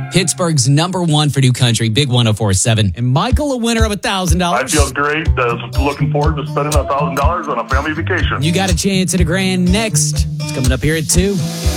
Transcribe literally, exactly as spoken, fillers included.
Pittsburgh's number one for New Country, Big one oh four point seven. And Michael, a winner of one thousand dollars. I feel great. Uh, looking forward to spending one thousand dollars on a family vacation. You got a chance at a grand next. It's coming up here at two.